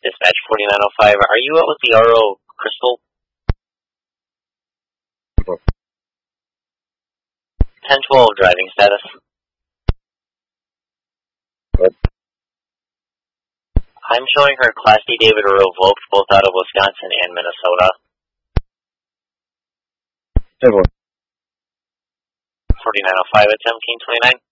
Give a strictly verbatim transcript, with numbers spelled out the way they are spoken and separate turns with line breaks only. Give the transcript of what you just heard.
Dispatch forty-nine oh five, are you out with the R O Crystal? ten twelve driving status.
What?
I'm showing her Class D David revoked both out of Wisconsin and Minnesota.
ten one.
forty-nine oh five at seventeen twenty-nine.